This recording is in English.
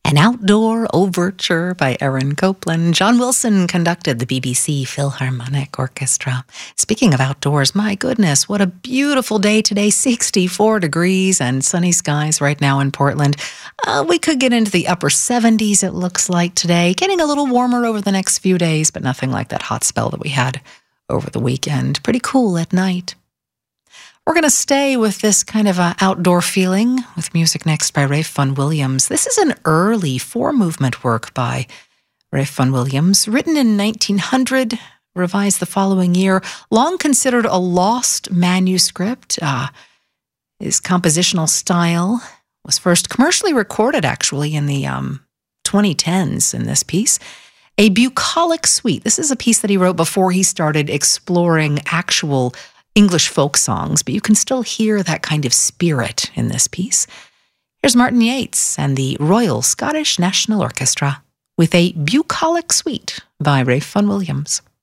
An Outdoor Overture by Aaron Copland. John Wilson conducted the BBC Philharmonic Orchestra. Speaking of outdoors, my goodness, what a beautiful day today. 64 degrees and sunny skies right now in Portland. We could get into the upper 70s, it looks like today. Getting a little warmer over the next few days, but nothing like that hot spell that we had over the weekend. Pretty cool at night. We're going to stay with this kind of outdoor feeling with music next by Ralph Vaughan Williams. This is an early four-movement work by Ralph Vaughan Williams, written in 1900, revised the following year, long considered a lost manuscript. His compositional style was first commercially recorded, actually, in the 2010s in this piece. A bucolic suite. This is a piece that he wrote before he started exploring actual English folk songs, but you can still hear that kind of spirit in this piece. Here's Martin Yates and the Royal Scottish National Orchestra with a bucolic suite by Ralph Vaughan Williams.